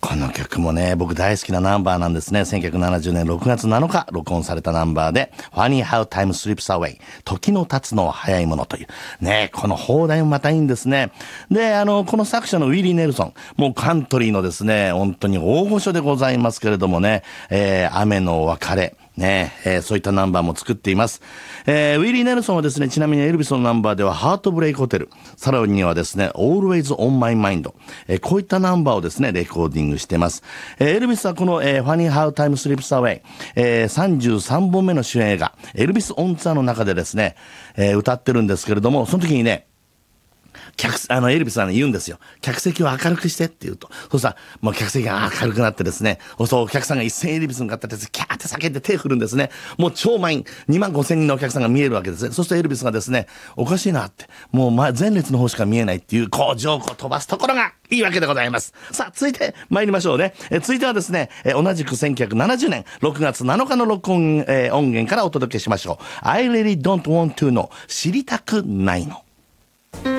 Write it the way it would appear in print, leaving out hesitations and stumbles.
この曲もね、僕大好きなナンバーなんですね。1970年6月7日、録音されたナンバーで、Funny How Time Slips Away、時の経つのは早いものという。ね、この放題もまたいいんですね。で、この作者のウィリー・ネルソン、もうカントリーのですね、本当に大御所でございますけれどもね、雨の別れ、ねそういったナンバーも作っています。ウィリー・ネルソンはですね、ちなみにエルビスのナンバーではハートブレイクホテル、さらにはですね、Always on My Mind、こういったナンバーをですね、レコーディングしています。エルビスはこの、Funny How Time Slips Away、33本目の主演映画、エルビス・オン・ツアーの中でですね、歌ってるんですけれども、その時にね、エルビスはね、言うんですよ。客席を明るくしてって言うと。そうさ、もう客席が明るくなってですね、そう、お客さんが一斉にエルビスに向かってです、キャーって叫んで手振るんですね。もう超満員、25,000人のお客さんが見えるわけですね。そうするとエルビスがですね、おかしいなって、もう前列の方しか見えないっていう、こう、ジョークを飛ばすところがいいわけでございます。さあ、続いて参りましょうね。続いてはですね、同じく1970年6月7日の録音、音源からお届けしましょう。I really don't want to know 知りたくないの。